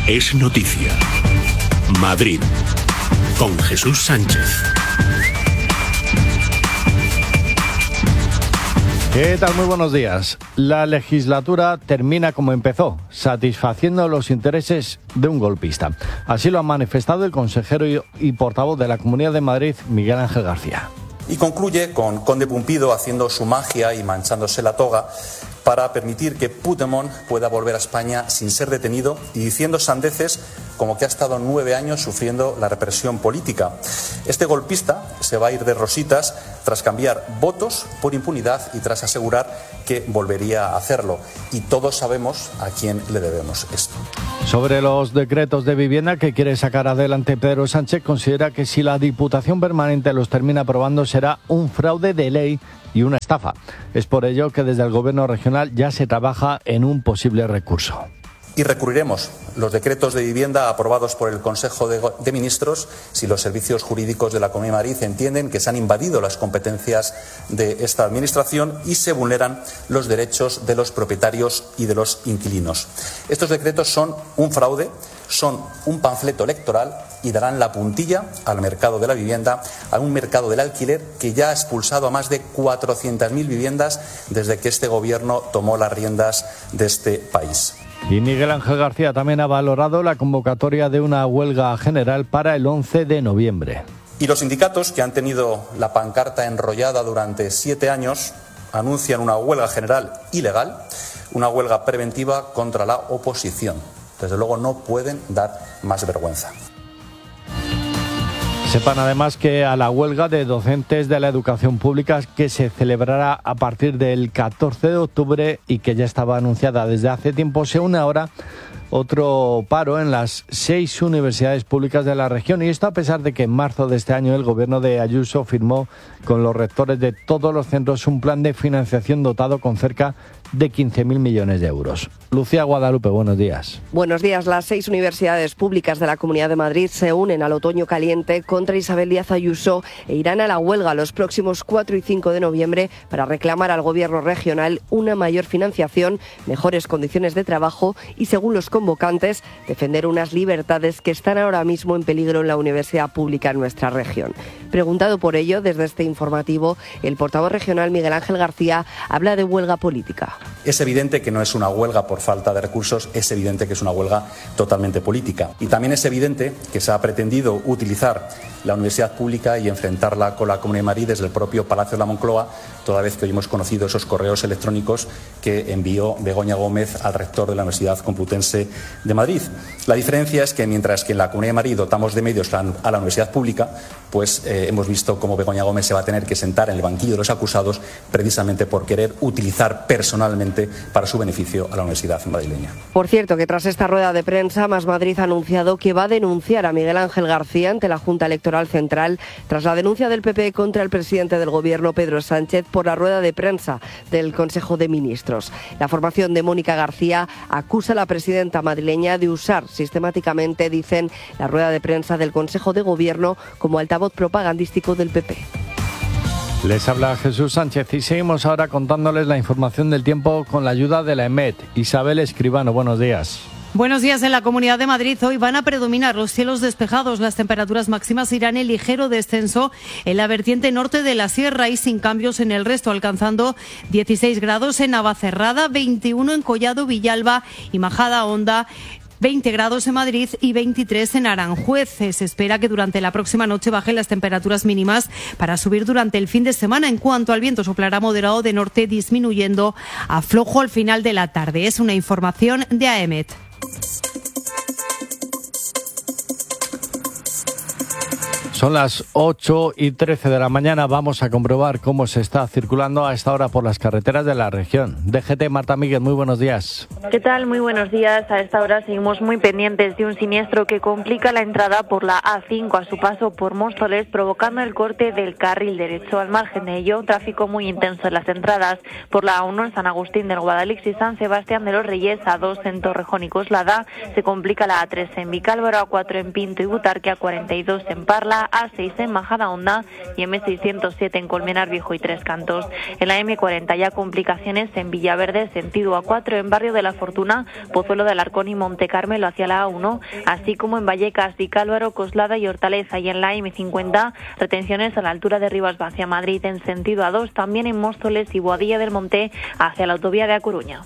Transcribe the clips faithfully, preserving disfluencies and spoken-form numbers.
es noticia. Madrid, con Jesús Sánchez. ¿Qué tal? Muy buenos días. La legislatura termina como empezó, satisfaciendo los intereses de un golpista. Así lo ha manifestado el consejero y portavoz de la Comunidad de Madrid, Miguel Ángel García. Y concluye con Conde Pumpido haciendo su magia y manchándose la toga para permitir que Puigdemont pueda volver a España sin ser detenido y diciendo sandeces como que ha estado nueve años sufriendo la represión política. Este golpista se va a ir de rositas tras cambiar votos por impunidad y tras asegurar que volvería a hacerlo. Y todos sabemos a quién le debemos esto. Sobre los decretos de vivienda que quiere sacar adelante Pedro Sánchez, considera que si la Diputación Permanente los termina aprobando será un fraude de ley y una estafa. Es por ello que desde el Gobierno regional ya se trabaja en un posible recurso. Y recurriremos los decretos de vivienda aprobados por el Consejo de, de Ministros si los servicios jurídicos de la Comunidad de Madrid entienden que se han invadido las competencias de esta Administración y se vulneran los derechos de los propietarios y de los inquilinos. Estos decretos son un fraude, son un panfleto electoral y darán la puntilla al mercado de la vivienda, a un mercado del alquiler que ya ha expulsado a más de cuatrocientas mil viviendas desde que este Gobierno tomó las riendas de este país. Y Miguel Ángel García también ha valorado la convocatoria de una huelga general para el once de noviembre. Y los sindicatos, que han tenido la pancarta enrollada durante siete años, anuncian una huelga general ilegal, una huelga preventiva contra la oposición. Desde luego no pueden dar más vergüenza. Sepan además que a la huelga de docentes de la educación pública que se celebrará a partir del catorce de octubre y que ya estaba anunciada desde hace tiempo, se une ahora otro paro en las seis universidades públicas de la región. Y esto a pesar de que en marzo de este año el gobierno de Ayuso firmó con los rectores de todos los centros un plan de financiación dotado con cerca de quince mil millones de euros. Lucía Guadalupe, buenos días. Buenos días. Las seis universidades públicas de la Comunidad de Madrid se unen al otoño caliente contra Isabel Díaz Ayuso e irán a la huelga los próximos cuatro y cinco de noviembre para reclamar al gobierno regional una mayor financiación, mejores condiciones de trabajo y, según los convocantes, defender unas libertades que están ahora mismo en peligro en la universidad pública en nuestra región. Preguntado por ello, desde este informativo, el portavoz regional Miguel Ángel García habla de huelga política. Es evidente que no es una huelga por falta de recursos, es evidente que es una huelga totalmente política. Y también es evidente que se ha pretendido utilizar la universidad pública y enfrentarla con la Comunidad de Madrid desde el propio Palacio de la Moncloa, toda vez que hoy hemos conocido esos correos electrónicos que envió Begoña Gómez al rector de la Universidad Complutense de Madrid. La diferencia es que mientras que en la Comunidad de Madrid dotamos de medios a la universidad pública, pues eh, hemos visto cómo Begoña Gómez se va a tener que sentar en el banquillo de los acusados precisamente por querer utilizar personalmente para su beneficio a la universidad madrileña. Por cierto, que tras esta rueda de prensa, Más Madrid ha anunciado que va a denunciar a Miguel Ángel García ante la Junta Electoral Central tras la denuncia del P P contra el presidente del Gobierno, Pedro Sánchez, por la rueda de prensa del Consejo de Ministros. La formación de Mónica García acusa a la presidenta madrileña de usar sistemáticamente, dicen, la rueda de prensa del Consejo de Gobierno como altavoz propagandístico del P P. Les habla Jesús Sánchez y seguimos ahora contándoles la información del tiempo con la ayuda de la EMET. Isabel Escribano, buenos días. Buenos días. En la Comunidad de Madrid hoy van a predominar los cielos despejados. Las temperaturas máximas irán en ligero descenso en la vertiente norte de la sierra y sin cambios en el resto, alcanzando dieciséis grados en Navacerrada, veintiuno en Collado, Villalba y Majada Honda, veinte grados en Madrid y veintitrés en Aranjuez. Se espera que durante la próxima noche bajen las temperaturas mínimas para subir durante el fin de semana. En cuanto al viento, soplará moderado de norte, disminuyendo a flojo al final de la tarde. Es una información de AEMET. Son las ocho y trece de la mañana. Vamos a comprobar cómo se está circulando a esta hora por las carreteras de la región. D G T, Marta Míguez, muy buenos días. ¿Qué tal? Muy buenos días. A esta hora seguimos muy pendientes de un siniestro que complica la entrada por la A cinco a su paso por Móstoles, provocando el corte del carril derecho. Al margen de ello, un tráfico muy intenso en las entradas por la A uno en San Agustín del Guadalix y San Sebastián de los Reyes, A dos en Torrejón y Coslada. Se complica la A tres en Vicálvaro, A cuatro en Pinto y Butarque, A cuarenta y dos en Parla, A seis en Majadahonda y eme seiscientos siete en Colmenar Viejo y Tres Cantos. En la eme cuarenta ya complicaciones en Villaverde, sentido A cuatro, en Barrio de la Fortuna, Pozuelo de Alarcón y Monte Carmelo hacia la A uno, así como en Vallecas, Vicálvaro, Coslada y Hortaleza, y en la eme cincuenta, retenciones a la altura de Rivas hacia Madrid en sentido A dos, también en Móstoles y Boadilla del Monte hacia la autovía de A Coruña.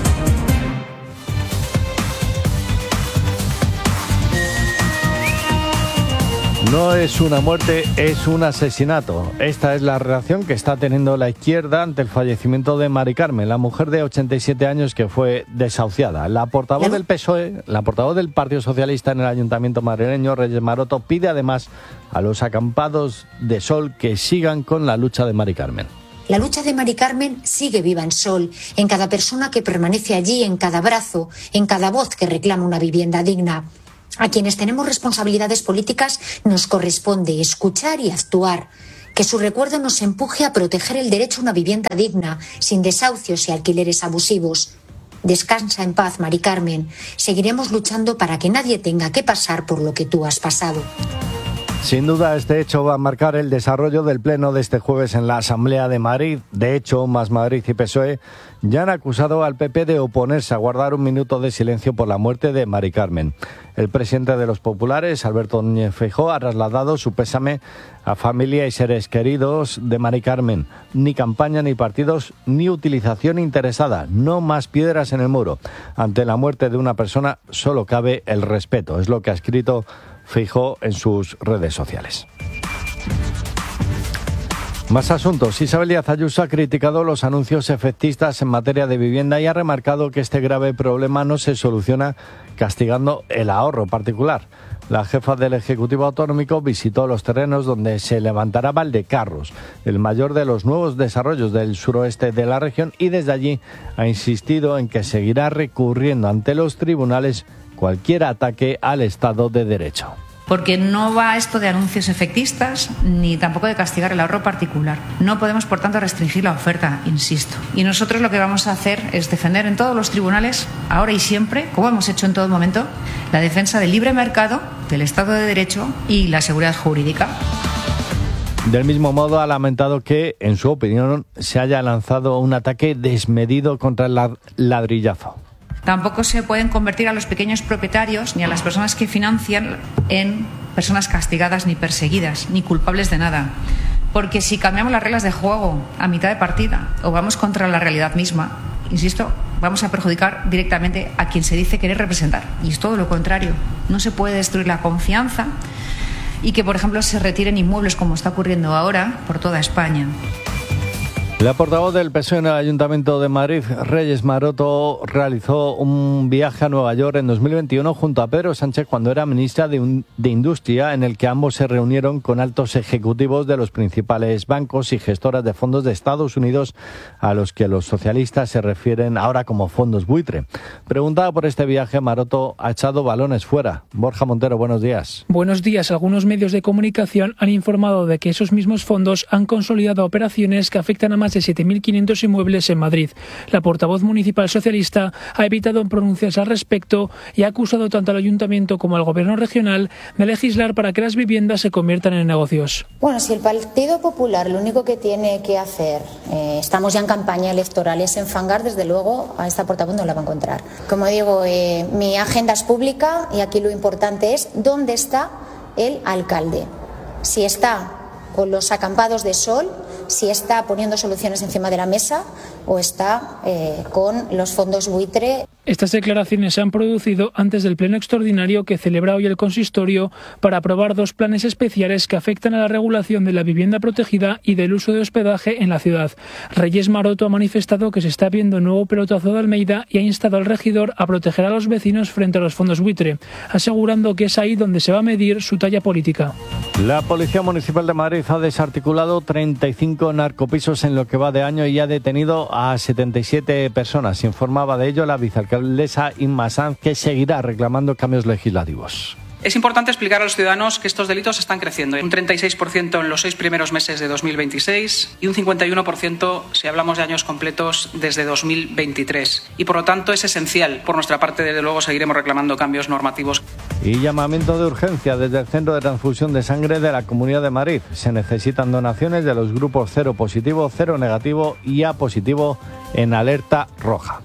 No es una muerte, es un asesinato. Esta es la reacción que está teniendo la izquierda ante el fallecimiento de Mari Carmen, la mujer de ochenta y siete años que fue desahuciada. La portavoz del P S O E, la portavoz del Partido Socialista en el Ayuntamiento madrileño, Reyes Maroto, pide además a los acampados de Sol que sigan con la lucha de Mari Carmen. La lucha de Mari Carmen sigue viva en Sol, en cada persona que permanece allí, en cada abrazo, en cada voz que reclama una vivienda digna. A quienes tenemos responsabilidades políticas nos corresponde escuchar y actuar. Que su recuerdo nos empuje a proteger el derecho a una vivienda digna, sin desahucios y alquileres abusivos. Descansa en paz, Mari Carmen. Seguiremos luchando para que nadie tenga que pasar por lo que tú has pasado. Sin duda, este hecho va a marcar el desarrollo del pleno de este jueves en la Asamblea de Madrid. De hecho, Más Madrid y P S O E ya han acusado al P P de oponerse a guardar un minuto de silencio por la muerte de Mari Carmen. El presidente de los populares, Alberto Núñez Feijóo, ha trasladado su pésame a familia y seres queridos de Mari Carmen. Ni campaña, ni partidos, ni utilización interesada. No más piedras en el muro. Ante la muerte de una persona solo cabe el respeto. Es lo que ha escrito Feijóo en sus redes sociales. Más asuntos. Isabel Díaz Ayuso ha criticado los anuncios efectistas en materia de vivienda y ha remarcado que este grave problema no se soluciona castigando el ahorro particular. La jefa del Ejecutivo Autonómico visitó los terrenos donde se levantará Valdecarros, el mayor de los nuevos desarrollos del suroeste de la región, y desde allí ha insistido en que seguirá recurriendo ante los tribunales cualquier ataque al Estado de Derecho. Porque no va esto de anuncios efectistas ni tampoco de castigar el ahorro particular. No podemos, por tanto, restringir la oferta, insisto. Y nosotros lo que vamos a hacer es defender en todos los tribunales, ahora y siempre, como hemos hecho en todo momento, la defensa del libre mercado, del Estado de Derecho y la seguridad jurídica. Del mismo modo, ha lamentado que, en su opinión, se haya lanzado un ataque desmedido contra el ladrillazo. Tampoco se pueden convertir a los pequeños propietarios ni a las personas que financian en personas castigadas ni perseguidas, ni culpables de nada. Porque si cambiamos las reglas de juego a mitad de partida o vamos contra la realidad misma, insisto, vamos a perjudicar directamente a quien se dice querer representar. Y es todo lo contrario. No se puede destruir la confianza y que, por ejemplo, se retiren inmuebles como está ocurriendo ahora por toda España. La portavoz del P S O E en el Ayuntamiento de Madrid, Reyes Maroto, realizó un viaje a Nueva York en dos mil veintiuno junto a Pedro Sánchez cuando era ministra de, un, de Industria, en el que ambos se reunieron con altos ejecutivos de los principales bancos y gestoras de fondos de Estados Unidos, a los que los socialistas se refieren ahora como fondos buitre. Preguntada por este viaje, Maroto ha echado balones fuera. Borja Montero, buenos días. Buenos días. Algunos medios de comunicación han informado de que esos mismos fondos han consolidado operaciones que afectan a más de siete mil quinientos inmuebles en Madrid. La portavoz municipal socialista ha evitado pronunciarse al respecto y ha acusado tanto al ayuntamiento como al gobierno regional de legislar para que las viviendas se conviertan en negocios. Bueno, si el Partido Popular lo único que tiene que hacer, eh, estamos ya en campaña electoral, es enfangar, desde luego a esta portavoz no la va a encontrar. Como digo, eh, mi agenda es pública y aquí lo importante es dónde está el alcalde. Si está con los acampados de Sol, si está poniendo soluciones encima de la mesa o está eh, con los fondos buitre. Estas declaraciones se han producido antes del pleno extraordinario que celebra hoy el consistorio para aprobar dos planes especiales que afectan a la regulación de la vivienda protegida y del uso de hospedaje en la ciudad. Reyes Maroto ha manifestado que se está viendo nuevo pelotazo de Almeida y ha instado al regidor a proteger a los vecinos frente a los fondos buitre, asegurando que es ahí donde se va a medir su talla política. La Policía Municipal de Madrid ha desarticulado treinta y cinco narcopisos en lo que va de año y ha detenido a setenta y siete personas. Informaba de ello la vicealcaldesa Inma Sanz, que seguirá reclamando cambios legislativos. Es importante explicar a los ciudadanos que estos delitos están creciendo. Un treinta y seis por ciento en los seis primeros meses de dos mil veintiséis y un cincuenta y uno por ciento si hablamos de años completos desde dos mil veintitrés. Y por lo tanto es esencial. Por nuestra parte, desde luego, seguiremos reclamando cambios normativos. Y llamamiento de urgencia desde el Centro de Transfusión de Sangre de la Comunidad de Madrid. Se necesitan donaciones de los grupos cero positivo, cero negativo y A positivo en alerta roja.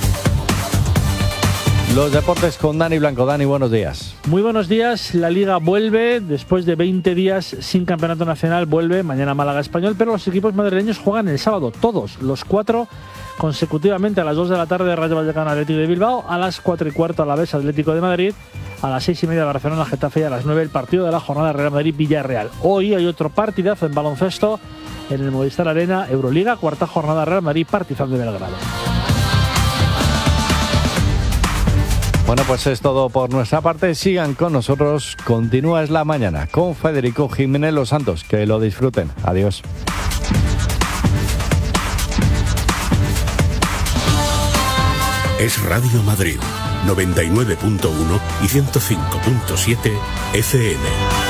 Los deportes con Dani Blanco. Dani, buenos días. Muy buenos días. La Liga vuelve después de veinte días sin campeonato nacional. Vuelve mañana Málaga Español, pero los equipos madrileños juegan el sábado, todos, los cuatro consecutivamente. A las dos de la tarde Rayo Vallecano Atlético de Bilbao, a las cuatro y cuarto Alavés Atlético de Madrid, a las seis y media Barcelona Getafe y a las nueve el partido de la jornada Real Madrid Villarreal. Hoy hay otro partidazo en baloncesto en el Movistar Arena, Euroliga, cuarta jornada Real Madrid Partizan de Belgrado. Bueno, pues es todo por nuestra parte. Sigan con nosotros. Continúa Es la Mañana con Federico Jiménez Los Santos. Que lo disfruten. Adiós. Es Radio Madrid, noventa y nueve punto uno y ciento cinco punto siete F M.